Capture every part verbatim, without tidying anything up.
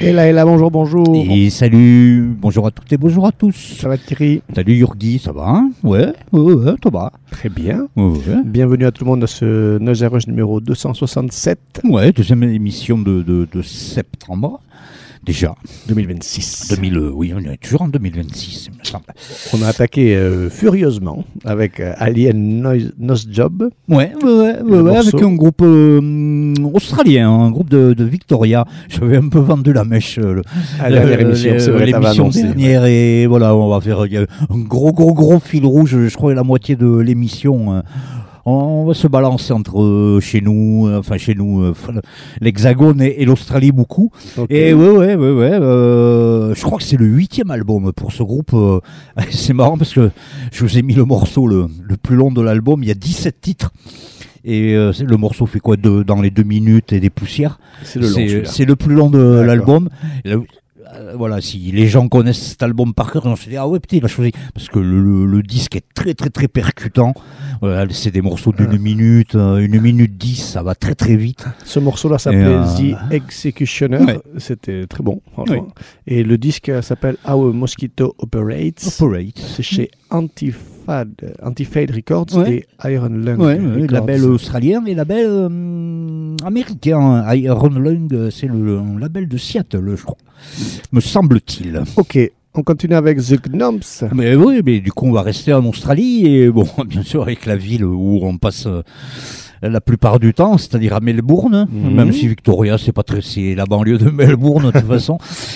Et là, et là, bonjour, bonjour. Et salut, bonjour à toutes et bonjour à tous. Ça va Thierry? Salut Yurgi, ça va hein? Ouais, ouais, ouais, ça va. Très bien. Ouais, ouais. Bienvenue à tout le monde à ce Nage Rush numéro deux cent soixante-sept. Ouais, deuxième émission de, de, de septembre. Déjà. deux mille vingt-six. deux mille, euh, oui, on est toujours en deux mille vingt-six, il me semble. On a attaqué euh, furieusement avec euh, Alien Noise, Nose Job. Ouais, ouais, ouais, ouais, ouais avec un groupe euh, australien, un groupe de, de Victoria. J'avais un peu vendu la mèche euh, à la dernière émission, c'est vrai, l'émission dernière. Ouais. Et voilà, on va faire euh, un gros, gros, gros fil rouge. Je crois la moitié de l'émission. Euh, On va se balancer entre euh, chez nous, euh, enfin chez nous, euh, l'Hexagone et, et l'Australie beaucoup. Okay. Et ouais, ouais, ouais, ouais. Euh, je crois que c'est le huitième album pour ce groupe. Euh, c'est marrant parce que je vous ai mis le morceau le, le plus long de l'album. Il y a dix-sept titres. Et euh, le morceau fait quoi de, dans les deux minutes et des poussières. C'est le, long, c'est le plus long de D'accord. l'album. Euh, voilà, si les gens connaissent cet album par cœur, on se dit ah ouais putain il a choisi parce que le, le, le disque est très très très percutant. Voilà, c'est des morceaux d'une euh. minute, euh, une minute dix, ça va très très vite. Ce morceau-là s'appelait euh... The Executioner, ouais. C'était très bon. Franchement. Oui. Et le disque s'appelle How a Mosquito Operates. Operate. C'est chez Antifad, Antifade Records ouais. et Iron Lung. Ouais, ouais, label australien et label euh, américain. Iron Lung, c'est le, le label de Seattle, je crois. Me semble-t-il. Ok, on continue avec The Gnomes. Mais oui, mais du coup on va rester en Australie et bon, bien sûr avec la ville où on passe euh, la plupart du temps, c'est-à-dire à Melbourne, mmh. même si Victoria c'est pas très, c'est la banlieue de Melbourne de toute façon.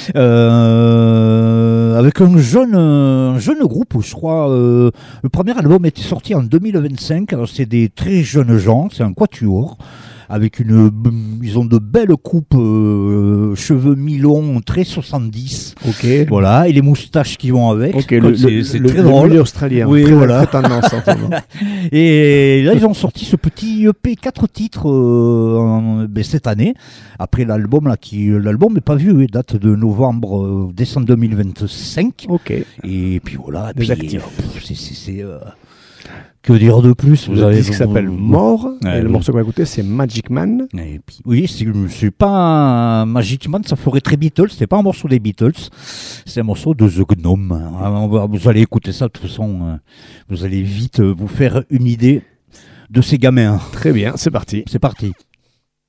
Euh, avec un jeune, un jeune groupe, je crois. Euh, le premier album était sorti en deux mille vingt-cinq. Alors c'est des très jeunes gens, c'est un quatuor. Avec une, ils ont de belles coupes, euh, cheveux mi-longs, très soixante-dix. Ok. Voilà, et les moustaches qui vont avec. Ok, le, c'est, c'est le, très le drôle. Le australien. Oui, très, voilà. Très tendance, et là, ils ont sorti ce petit E P, quatre titres euh, en, ben, cette année. Après l'album, là, qui, l'album n'est pas vieux, il date de novembre, euh, décembre deux mille vingt-cinq. Ok. Et puis voilà. Des puis, actifs. Euh, c'est, c'est, c'est euh, que dire de plus? Vous le avez, disque vous, s'appelle vous, More, ouais, et le oui. morceau qu'on va écouter, c'est Magic Man. Et puis, oui, c'est, c'est pas un Magic Man, ça ferait très Beatles, c'est pas un morceau des Beatles, c'est un morceau de The Gnome. Vous allez écouter ça, de toute façon, vous allez vite vous faire une idée de ces gamins. Très bien, c'est parti. C'est parti.